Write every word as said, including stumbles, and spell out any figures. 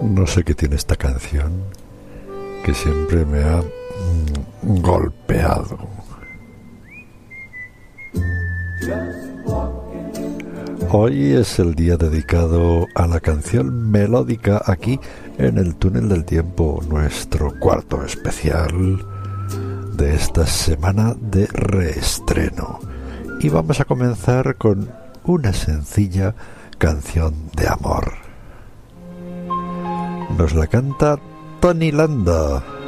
No sé qué tiene esta canción que siempre me ha mm, golpeado. Hoy es el día dedicado a la canción melódica aquí en el Túnel del Tiempo, nuestro cuarto especial de esta semana de reestreno. Y vamos a comenzar con una sencilla canción de amor. Nos la canta Tony Landa.